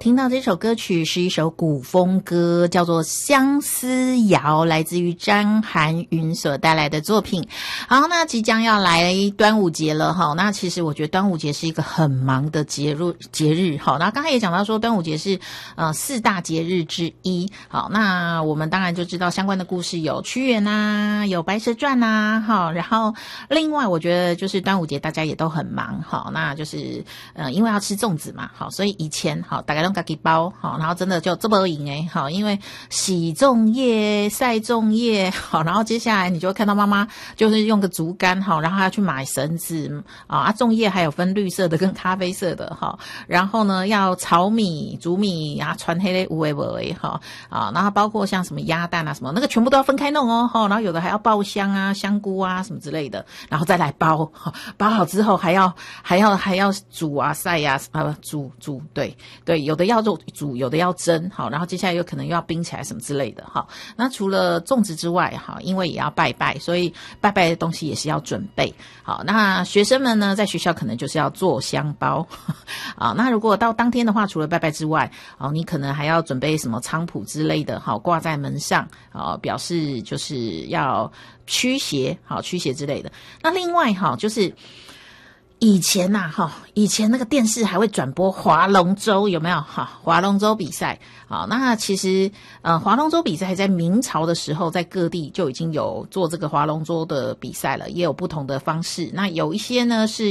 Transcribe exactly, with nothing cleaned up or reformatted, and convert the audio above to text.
听到这首歌曲是一首古风歌，叫做《相思谣》，来自于张含韵所带来的作品。好，那即将要来端午节了哈，那其实我觉得端午节是一个很忙的节日节日哈。那刚才也讲到说端午节是呃四大节日之一。好，那我们当然就知道相关的故事有屈原啊，有白蛇传啊，哈，然后另外我觉得就是端午节大家也都很忙哈，那就是呃因为要吃粽子嘛，好，所以以前好大概都自己包好，然后真的就这么赢诶好，因为洗粽叶、晒粽叶好，然后接下来你就会看到妈妈就是用个竹竿好，然后还要去买绳子啊，啊粽叶还有分绿色的跟咖啡色的哈，然后呢要炒米、煮米啊，传黑的无为不为哈啊，然后包括像什么鸭蛋啊什么那个全部都要分开弄哦哈，然后有的还要爆香啊、香菇啊什么之类的，然后再来包，包好之后还要还要还要煮啊、晒呀啊，煮煮对对，有的要肉煮，有的要蒸，好，然后接下来有可能又要冰起来什么之类的，好。那除了粽子之外，哈，因为也要拜拜，所以拜拜的东西也是要准备。好，那学生们呢，在学校可能就是要做香包，啊，那如果到当天的话，除了拜拜之外，哦，你可能还要准备什么菖蒲之类的，好，挂在门上，啊，表示就是要驱邪，好，驱邪之类的。那另外哈，就是以前呐、啊，哈，以前那个电视还会转播划龙舟，有没有？哈，划龙舟比赛。好，那其实呃，划龙舟比赛在明朝的时候，在各地就已经有做这个划龙舟的比赛了，也有不同的方式。那有一些呢是